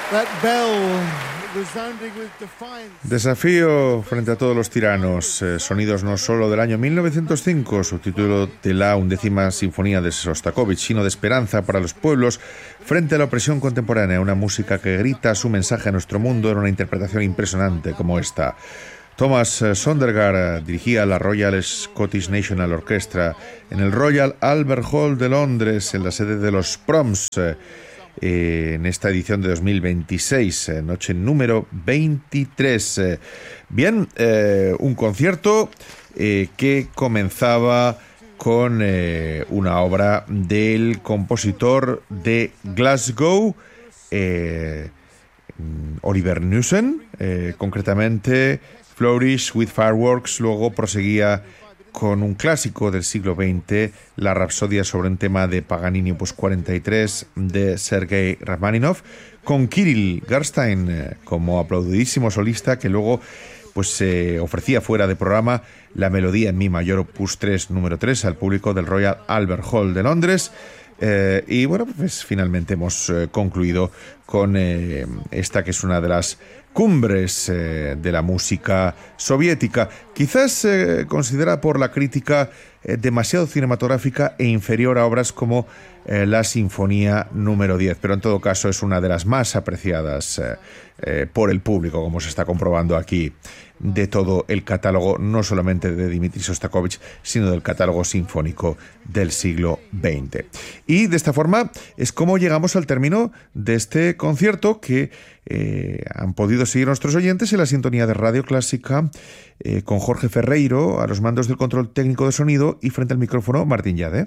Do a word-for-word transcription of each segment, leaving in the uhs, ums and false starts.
Desafío frente a todos los tiranos, eh, sonidos no solo del año mil novecientos cinco, subtítulo de la undécima sinfonía de Shostakovich, sino de esperanza para los pueblos frente a la opresión contemporánea, una música que grita su mensaje a nuestro mundo en una interpretación impresionante como esta. Thomas Sondergaard dirigía la Royal Scottish National Orchestra en el Royal Albert Hall de Londres, en la sede de los Proms, eh, en esta edición de dos mil veintiséis, eh, noche número veintitrés. Eh, bien, eh, un concierto eh, que comenzaba con eh, una obra del compositor de Glasgow, eh, Oliver Knussen, eh, concretamente Flourish with Fireworks. Luego proseguía con un clásico del siglo veinte, la Rapsodia sobre un tema de Paganini opus cuarenta y tres de Sergei Rachmaninoff, con Kirill Gerstein eh, como aplaudidísimo solista, que luego pues se eh, ofrecía fuera de programa la melodía en mi mayor opus tres número tres al público del Royal Albert Hall de Londres. Eh, y bueno, pues finalmente hemos eh, concluido con eh, esta que es una de las cumbres eh, de la música soviética, quizás eh, considerada por la crítica eh, demasiado cinematográfica e inferior a obras como eh, la Sinfonía número diez, pero en todo caso es una de las más apreciadas eh, eh, por el público, como se está comprobando aquí, de todo el catálogo, no solamente de Dmitri Shostakovich, sino del catálogo sinfónico del siglo veinte. Y de esta forma es como llegamos al término de este concierto que eh, han podido seguir nuestros oyentes en la sintonía de Radio Clásica, eh, con Jorge Ferreiro a los mandos del control técnico de sonido y frente al micrófono Martín Yade.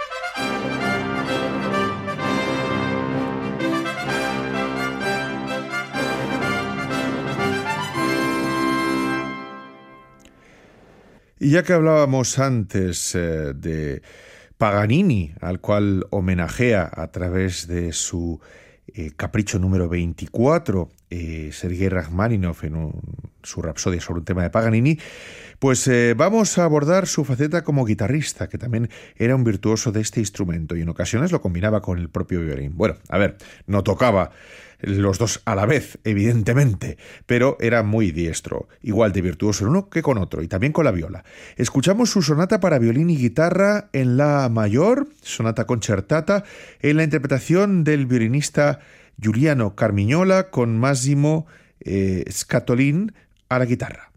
Y ya que hablábamos antes eh, de Paganini, al cual homenajea a través de su eh, capricho número veinticuatro, eh, Sergei Rachmaninoff en un, su Rapsodia sobre un tema de Paganini, pues eh, vamos a abordar su faceta como guitarrista, que también era un virtuoso de este instrumento y en ocasiones lo combinaba con el propio violín. Bueno, a ver, no tocaba los dos a la vez, evidentemente, pero era muy diestro, igual de virtuoso en uno que con otro, y también con la viola. Escuchamos su sonata para violín y guitarra en la mayor, sonata concertata, en la interpretación del violinista Giuliano Carmignola con Massimo eh, Scatolin a la guitarra.